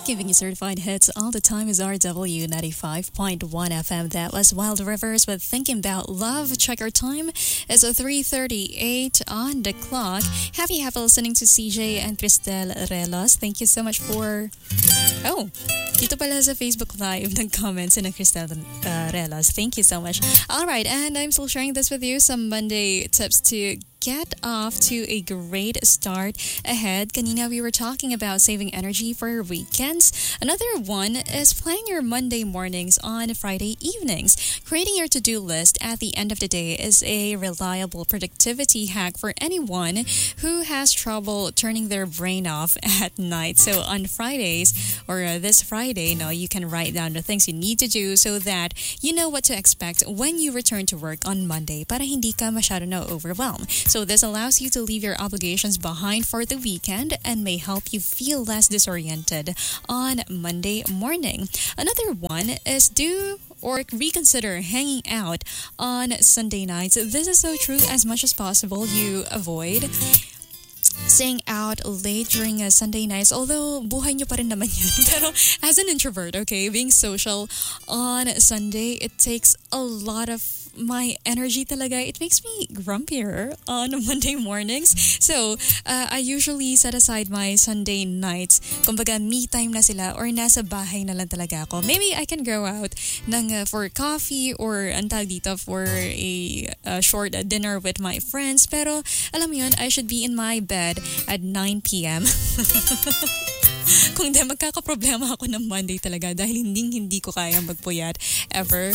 giving you certified hits all the time is RW 95.1 FM. That was Wild Rivers with Thinking About Love. Check our time. It's 3:38 on the clock. Happy listening to CJ and Cristel Relos. Thank you so much for... Oh, dito pala sa Facebook Live nag-comments na Cristel Relos. Thank you so much. All right, and I'm still sharing this with you. Some Monday tips to get off to a great start ahead. Kanina we were talking about saving energy for your weekends. Another one is planning your Monday mornings on Friday evenings. Creating your to-do list at the end of the day is a reliable productivity hack for anyone who has trouble turning their brain off at night. So on Fridays, or this Friday, you can write down the things you need to do so that you know what to expect when you return to work on Monday para hindi ka masyado na overwhelmed. So this allows you to leave your obligations behind for the weekend and may help you feel less disoriented on Monday morning. Another one is do or reconsider hanging out on Sunday nights. This is so true. As much as possible, you avoid staying out late during Sunday nights. Although, buhay nyo pa rin naman yan. Pero as an introvert, okay, being social on Sunday, it takes a lot of my energy talaga. It makes me grumpier on Monday mornings. So, I usually set aside my Sunday nights. Kumbaga, me time na sila or nasa bahay na lang talaga ako. Maybe I can go out for coffee or antag dito for a short dinner with my friends. Pero, alam mo yun, I should be in my bed at 9 p.m. Kung di, magkakaproblema ako ng Monday talaga dahil hindi ko kaya magpuyat ever.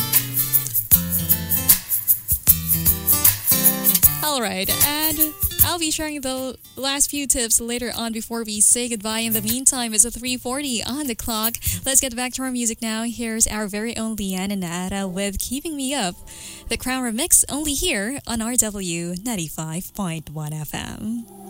Alright, and I'll be sharing the last few tips later on before we say goodbye. In the meantime, it's 3:40 on the clock. Let's get back to our music now. Here's our very own Liana Nara with Keeping Me Up. The Crown Remix only here on RW 95.1 FM.